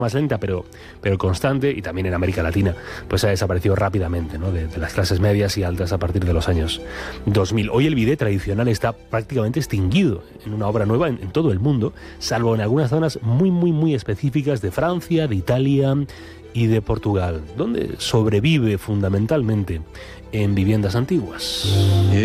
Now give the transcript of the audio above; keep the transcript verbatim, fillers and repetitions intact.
más lenta, pero, pero constante, y también en América Latina, pues ha desaparecido rápidamente, ¿no? de, de las clases medias y altas a partir de los años dos mil. Hoy el bidet tradicional está prácticamente extinguido en una obra nueva en, en todo el mundo, salvo en algunas zonas muy, muy, muy específicas de Francia, de Italia y de Portugal, donde sobrevive fundamentalmente en viviendas antiguas.